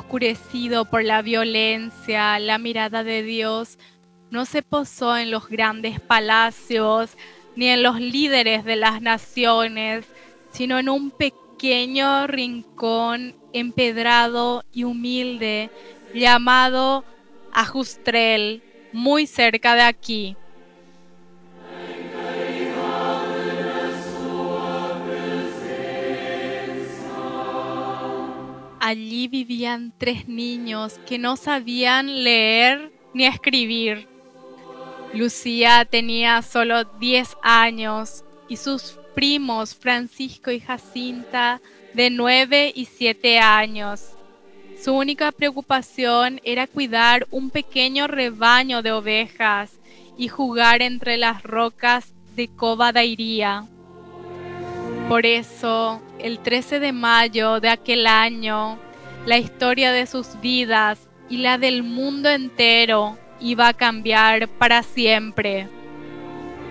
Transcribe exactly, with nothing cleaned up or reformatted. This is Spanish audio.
oscurecido por la violencia, la mirada de Dios no se posó en los grandes palacios ni en los líderes de las naciones, sino en un pequeño rincón empedrado y humilde llamado Ajustrel, muy cerca de aquí. Allí vivían tres niños que no sabían leer ni escribir. Lucía tenía solo diez años y sus primos Francisco y Jacinta de nueve y siete años. Su única preocupación era cuidar un pequeño rebaño de ovejas y jugar entre las rocas de Covadairía. Por eso, el trece de mayo de aquel año, la historia de sus vidas y la del mundo entero iba a cambiar para siempre.